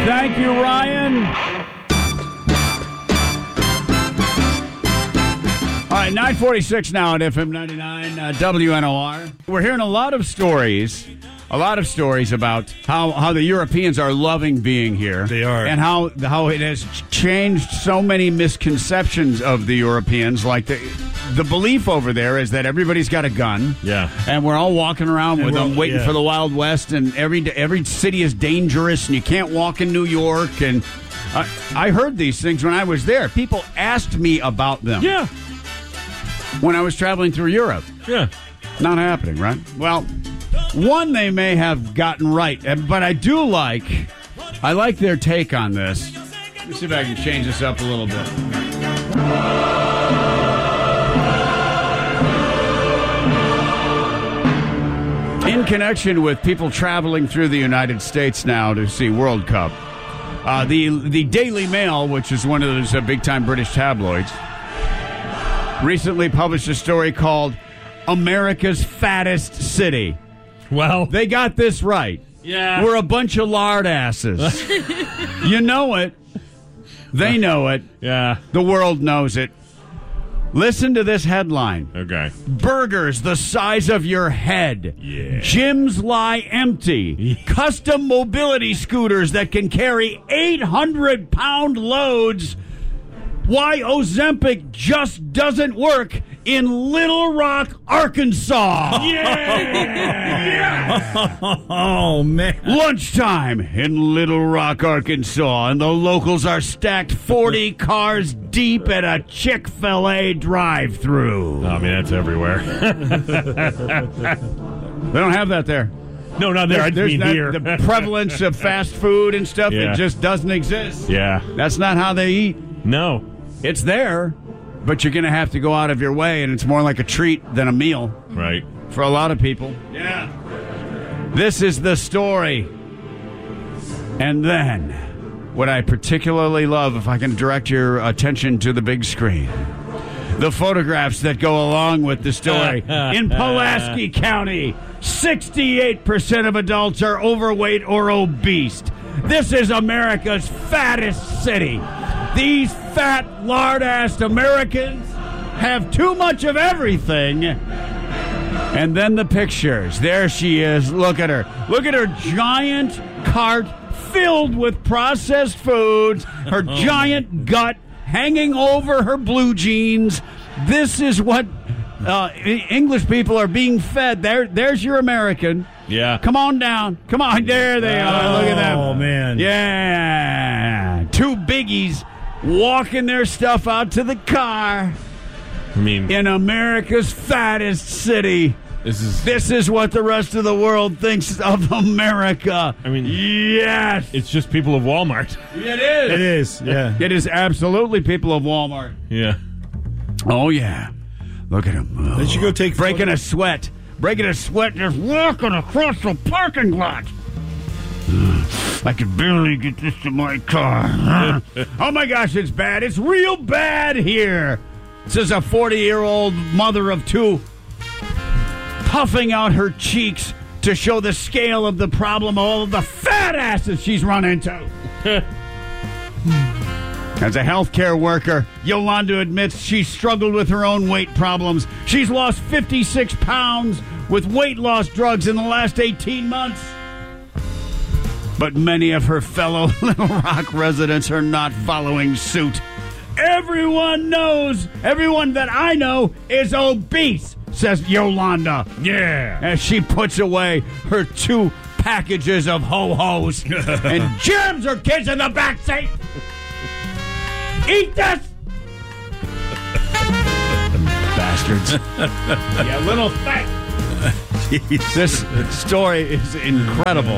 Thank you, Ryan. All right, 9:46 now at FM 99 WNOR. We're hearing a lot of stories about how the Europeans are loving being here. They are. And how it has changed so many misconceptions of the Europeans. Like the belief over there is that everybody's got a gun. Yeah. And we're all walking around with them waiting yeah. for the Wild West, and every city is dangerous, and you can't walk in New York. And I heard these things when I was there. People asked me about them. Yeah. When I was traveling through Europe. Yeah. Not happening, right? Well, one they may have gotten right, but I like their take on this. Let me see if I can change this up a little bit. In connection with people traveling through the United States now to see World Cup, the Daily Mail, which is one of those big-time British tabloids, recently published a story called America's Fattest City. Well, they got this right. Yeah. We're a bunch of lard asses. You know it. They know it. Yeah. The world knows it. Listen to this headline. Okay. Burgers the size of your head. Yeah. Gyms lie empty. Custom mobility scooters that can carry 800-pound loads. Why Ozempic just doesn't work in Little Rock, Arkansas. Yeah! Oh, man. Lunchtime in Little Rock, Arkansas, and the locals are stacked 40 cars deep at a Chick-fil-A drive-thru. I mean, that's everywhere. They don't have that there. No, not there. I mean here. The prevalence of fast food and stuff, Yeah. it just doesn't exist. Yeah. That's not how they eat. No. It's there, but you're going to have to go out of your way, and it's more like a treat than a meal. Right. For a lot of people. Yeah. This is the story. And then, what I particularly love, if I can direct your attention to the big screen, the photographs that go along with the story. In Pulaski County, 68% of adults are overweight or obese. This is America's fattest city. These fat, lard-assed Americans have too much of everything. And then the pictures. There she is. Look at her. Look at her giant cart filled with processed foods, her giant gut hanging over her blue jeans. This is what English people are being fed. There's your American. Yeah. Come on down. Come on. There they are. Look at them. Oh, man. Yeah. Two biggies walking their stuff out to the car. I mean, in America's fattest city. This is what the rest of the world thinks of America. I mean, yes. It's just people of Walmart. It is. It is, yeah. It is absolutely people of Walmart. Yeah. Oh, yeah. Look at him. Did you go take breaking a sweat, just walking across the parking lot. I could barely get this to my car. Oh, my gosh, it's bad. It's real bad here. This is a 40-year-old mother of two puffing out her cheeks to show the scale of the problem of all of the fat asses she's run into. As a healthcare worker, Yolanda admits she struggled with her own weight problems. She's lost 56 pounds with weight loss drugs in the last 18 months. But many of her fellow Little Rock residents are not following suit. Everyone that I know is obese, says Yolanda. Yeah. As she puts away her 2 packages of ho-hos and jams her kids in the back seat. Eat this! Bastards. You little thing. This story is incredible.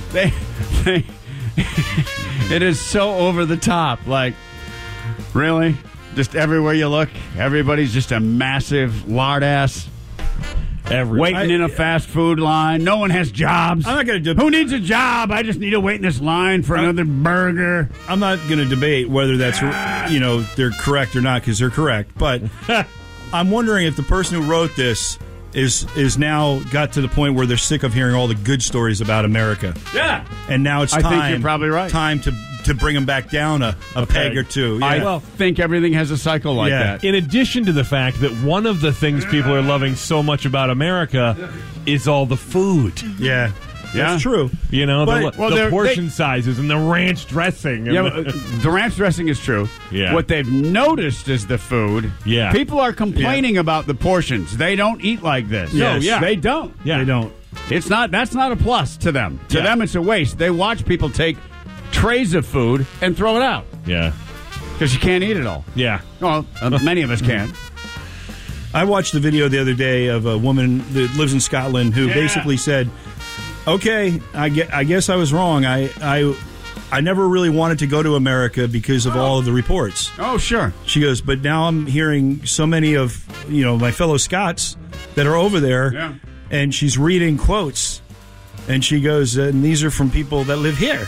It is so over the top. Like, really? Just everywhere you look, everybody's just a massive lard ass. Waiting in a fast food line. No one has jobs. I'm not going to. Who needs a job? I just need to wait in this line for another burger. I'm not going to debate whether that's they're correct or not, because they're correct. But I'm wondering if the person who wrote this is now got to the point where they're sick of hearing all the good stories about America. Yeah. And now it's I time. think you're probably right. Time to bring them back down a peg or two. Yeah. I think everything has a cycle like that. In addition to the fact that one of the things people are loving so much about America is all the food. Yeah. That's true. You know, But- the portion sizes and the ranch dressing. And Yeah, the ranch dressing is true. Yeah. What they've noticed is the food. Yeah. People are complaining about the portions. They don't eat like this. Yes. No, yeah. They don't. Yeah. They don't. That's not a plus to them. To them, it's a waste. They watch people take trays of food and throw it out yeah. because you can't eat it all. Yeah. Well, many of us can. I watched the video the other day of a woman that lives in Scotland who basically said, "Okay, I guess I was wrong. I never really wanted to go to America because of all of the reports." Oh, sure. She goes, "But now I'm hearing so many of my fellow Scots that are over there, Yeah. and she's reading quotes." And she goes, and these are from people that live here,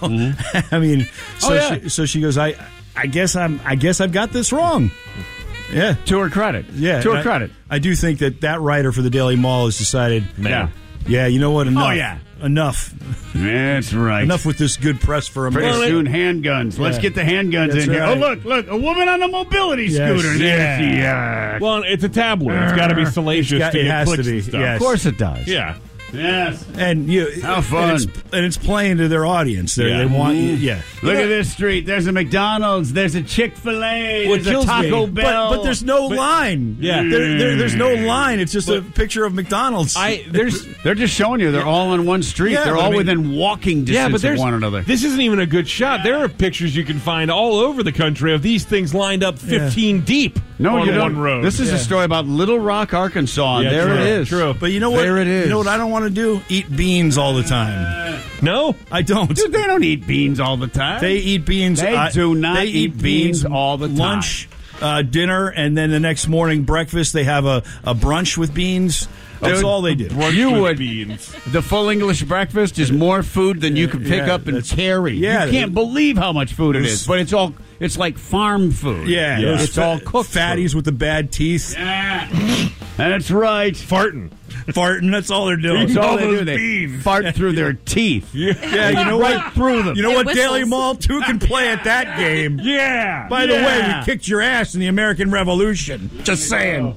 I mean, so she goes, I guess I've got this wrong. Yeah. To her credit. Yeah. To her credit. I do think that writer for the Daily Mail has decided, Yeah. yeah, you know what? Enough. Oh, yeah. Enough. That's right. Enough with this good press for Pretty America. soon, handguns. Let's get the handguns That's in here. right. Oh, look, a woman on a mobility Yes. scooter. Yeah. Yeah. Well, it's a tabloid. It's got to be salacious It to get has to clicks be, and stuff. yes. Of course it does. Yeah. Yes. And How fun. And it's playing to their audience. Yeah. They want you. Yeah. Look at this street. There's a McDonald's. There's a Chick-fil-A. What There's a kills Taco me- Bell. But there's no line. Yeah. There's no line. It's just a picture of McDonald's. They're just showing you. They're all on one street. Yeah, They're but all I mean- within walking distance of one another. This isn't even a good shot. There are pictures you can find all over the country of these things lined up 15 deep No, on you don't. one road. This is a story about Little Rock, Arkansas. Yeah, there true, it is. true. But you know what? There it is. You know what I don't want to do? Eat beans all the time. no. I don't. Dude, they don't eat beans all the time. They eat beans. They do not they eat beans all the time. Lunch, dinner, and then the next morning breakfast. They have a brunch with beans. That's Dude, all they do. You with would. beans. The full English breakfast is more food than you can pick Yeah, up and that's- carry. yeah, you can't believe how much food it is. But it's like farm food. Yeah, Yeah. those It's all cooked fatties with the bad teeth, Yeah. That's right. Farting. farting. That's all they're doing. That's all all they do. those They beans. fart through their teeth. Yeah, you know what? Right through them. You know It what? whistles. Daily Mall 2 can play at that game. Yeah. By the way, Yeah. we kicked your ass in the American Revolution. Just saying.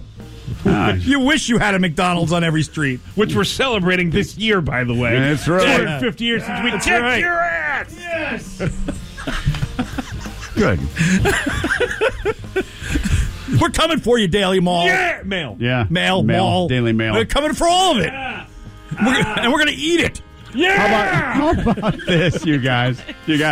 You wish you had a McDonald's on every street. Which we're celebrating this year, by the way. That's right. 250 years since we kicked right. your ass. Yes. Good. We're coming for you, Daily Mall. Yeah. Mail. Yeah. Mail, Mall. Daily Mail. We're coming for all of it. And we're going to eat it. Yeah. How about this, you guys?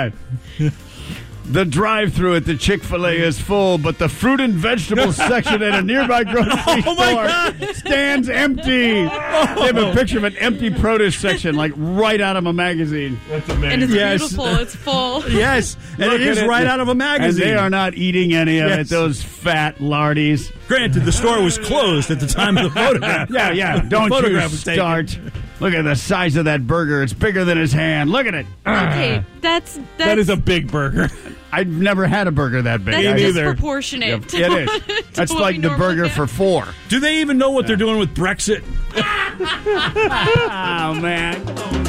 The drive-through at the Chick-fil-A is full, but the fruit and vegetable section at a nearby grocery Oh, my store God. stands empty. They have a picture of an empty produce section, like right out of a magazine. That's And amazing. it's Yes. beautiful. It's full. Yes. And Look it is at right out of a And magazine. they are not eating any of Yes. it, those fat lardies. Granted, the store was closed at the time of the photograph. Yeah. Don't you photograph was taken. start. Look at the size of that burger. It's bigger than his hand. Look at it. Okay, that's That is a big burger. I've never had a burger that big. that's I- disproportionate. It is. to That's what like we the normally burger get. for 4. Do they even know what they're doing with Brexit? Oh, man.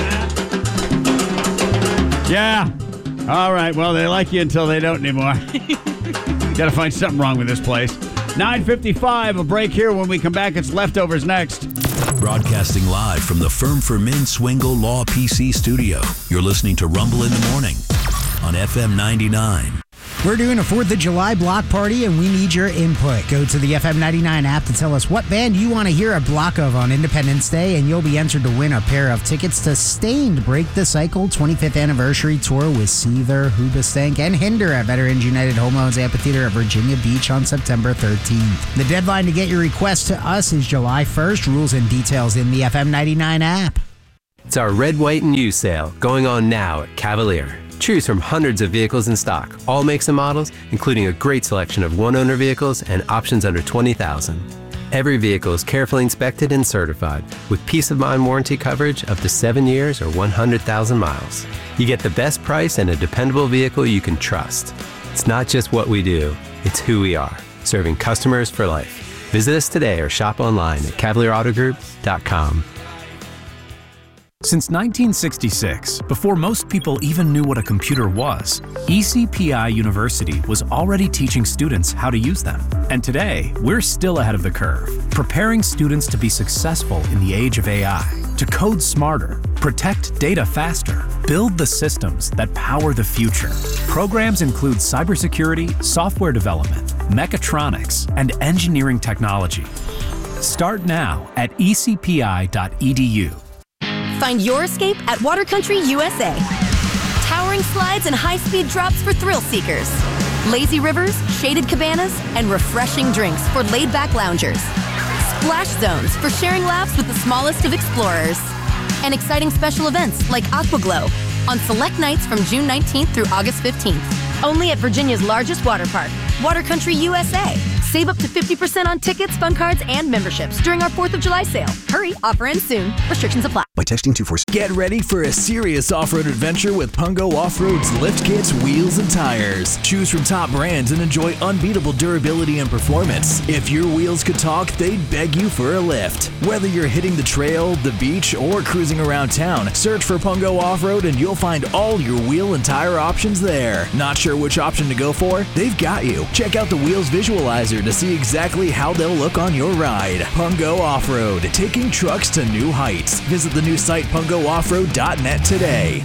Yeah. All right. Well, they like you until they don't anymore. Got to find something wrong with this place. 9:55. A break here. When we come back, it's leftovers next. Broadcasting live from the Firm for Men Swingle Law PC studio. You're listening to Rumble in the Morning on FM 99. We're doing a 4th of July block party, and we need your input. Go to the FM 99 app to tell us what band you want to hear a block of on Independence Day, and you'll be entered to win a pair of tickets to Stained Break the Cycle 25th Anniversary Tour with Seether, Hoobastank, and Hinder at Veterans United Home Loans Amphitheater at Virginia Beach on September 13th. The deadline to get your request to us is July 1st. Rules and details in the FM 99 app. It's our Red, White, and You sale going on now at Cavalier. Choose from hundreds of vehicles in stock, all makes and models, including a great selection of one-owner vehicles and options under $20,000. Every vehicle is carefully inspected and certified with peace of mind warranty coverage up to 7 years or 100,000 miles. You get the best price and a dependable vehicle you can trust. It's not just what we do, it's who we are, serving customers for life. Visit us today or shop online at CavalierAutoGroup.com. Since 1966, before most people even knew what a computer was, ECPI University was already teaching students how to use them. And today, we're still ahead of the curve, preparing students to be successful in the age of AI, to code smarter, protect data faster, build the systems that power the future. Programs include cybersecurity, software development, mechatronics, and engineering technology. Start now at ecpi.edu. Find your escape at Water Country USA. Towering slides and high-speed drops for thrill seekers. Lazy rivers, shaded cabanas, and refreshing drinks for laid-back loungers. Splash zones for sharing laughs with the smallest of explorers. And exciting special events like Aquaglow on select nights from June 19th through August 15th. Only at Virginia's largest water park, Water Country USA. Save up to 50% on tickets, fun cards, and memberships during our 4th of July sale. Hurry, offer ends soon. Restrictions apply. By texting 246. Get ready for a serious off-road adventure with Pungo Off-Road's lift kits, wheels, and tires. Choose from top brands and enjoy unbeatable durability and performance. If your wheels could talk, they'd beg you for a lift. Whether you're hitting the trail, the beach, or cruising around town, search for Pungo Off-Road and you'll find all your wheel and tire options there. Not sure which option to go for? They've got you. Check out the Wheels Visualizer to see exactly how they'll look on your ride. Pungo Off-Road, taking trucks to new heights. Visit the new site pungooffroad.net today.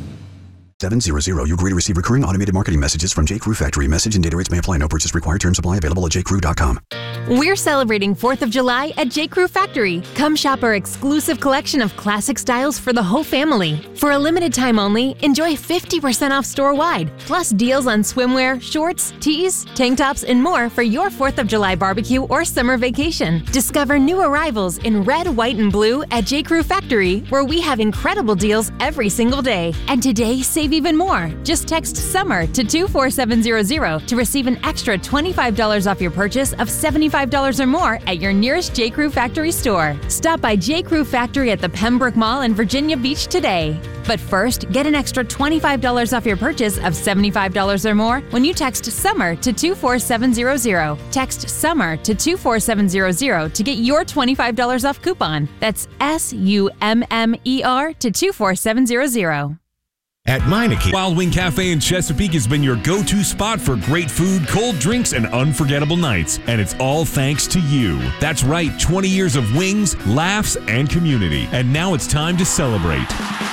700. You agree to receive recurring automated marketing messages from J.Crew Factory. Message and data rates may apply. No purchase required. Terms apply. Available at jcrew.com. We're celebrating 4th of July at J.Crew Factory. Come shop our exclusive collection of classic styles for the whole family. For a limited time only, enjoy 50% off store-wide, plus deals on swimwear, shorts, tees, tank tops, and more for your 4th of July barbecue or summer vacation. Discover new arrivals in red, white, and blue at J.Crew Factory, where we have incredible deals every single day. And today, save even more. Just text SUMMER to 24700 to receive an extra $25 off your purchase of $75 or more at your nearest J.Crew Factory store. Stop by J.Crew Factory at the Pembroke Mall in Virginia Beach today. But first, get an extra $25 off your purchase of $75 or more when you text SUMMER to 24700. Text SUMMER to 24700 to get your $25 off coupon. That's SUMMER to 24700. At Meineke, Wild Wing Cafe in Chesapeake has been your go-to spot for great food, cold drinks, and unforgettable nights. And it's all thanks to you. That's right, 20 years of wings, laughs, and community. And now it's time to celebrate.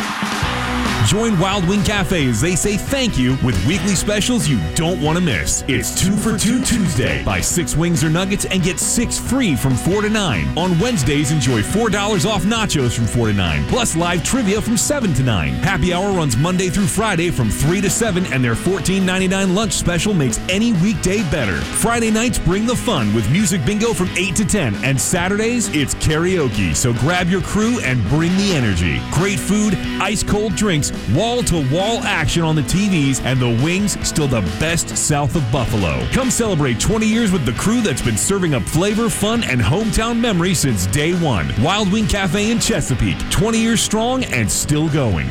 Join Wild Wing Cafe as they say thank you with weekly specials you don't want to miss. It's 2 for $2 Tuesday. Buy 6 wings or nuggets and get 6 free from 4 to 9. On Wednesdays, enjoy $4 off nachos from 4 to 9, plus live trivia from 7 to 9. Happy Hour runs Monday through Friday from 3 to 7, and their $14.99 lunch special makes any weekday better. Friday nights bring the fun with music bingo from 8 to 10, and Saturdays, it's karaoke. So grab your crew and bring the energy. Great food, ice-cold drinks, wall-to-wall action on the TVs, and the wings still the best south of Buffalo. Come celebrate 20 years with the crew that's been serving up flavor, fun, and hometown memories since day one. Wild Wing Cafe in Chesapeake, 20 years strong and still going.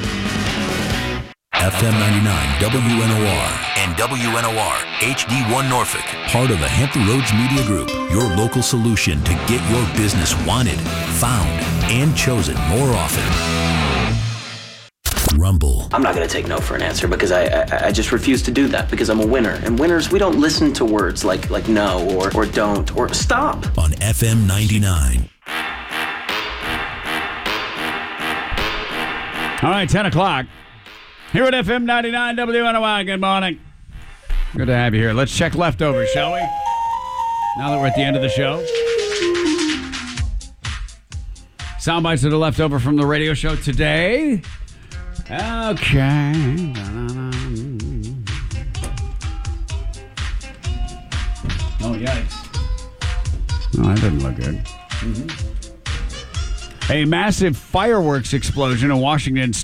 FM 99 WNOR and WNOR HD1 Norfolk, part of the Hampton Roads Media Group, your local solution to get your business wanted, found, and chosen more often. Rumble. I'm not going to take no for an answer because I just refuse to do that because I'm a winner. And winners, we don't listen to words like no or don't or stop. On FM 99. All right, 10 o'clock. Here at FM 99 WNOI. Good morning. Good to have you here. Let's check leftovers, shall we? Now that we're at the end of the show. Sound bites that are left over from the radio show today. Okay. Oh, yikes. Oh, that didn't look good. Mm-hmm. A massive fireworks explosion in Washington